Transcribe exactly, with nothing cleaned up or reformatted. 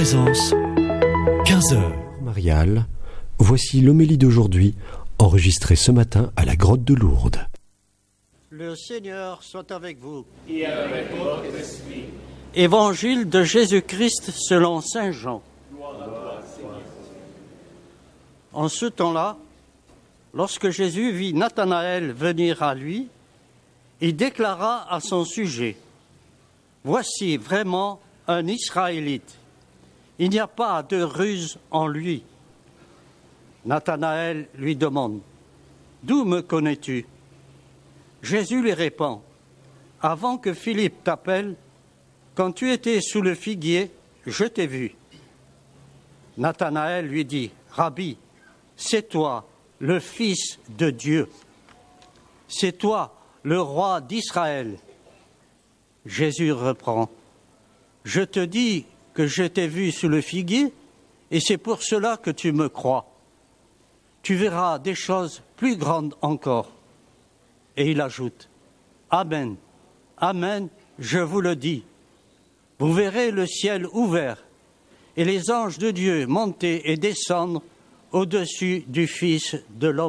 présence, quinze heures. Marial, voici l'homélie d'aujourd'hui, enregistrée ce matin à la grotte de Lourdes. Le Seigneur soit avec vous. Et avec votre esprit. Évangile de Jésus-Christ selon saint Jean. En ce temps-là, lorsque Jésus vit Nathanaël venir à lui, il déclara à son sujet: « Voici vraiment un Israélite. Il n'y a pas de ruse en lui. » Nathanaël lui demande: « D'où me connais-tu » Jésus lui répond: « Avant que Philippe t'appelle, quand tu étais sous le figuier, je t'ai vu. » Nathanaël lui dit: « Rabbi, c'est toi, le Fils de Dieu. C'est toi, le roi d'Israël. » Jésus reprend: « Je te dis que je t'ai vu sous le figuier, et c'est pour cela que tu me crois. Tu verras des choses plus grandes encore. » Et il ajoute: « Amen, Amen, je vous le dis. Vous verrez le ciel ouvert et les anges de Dieu monter et descendre au-dessus du Fils de l'homme. »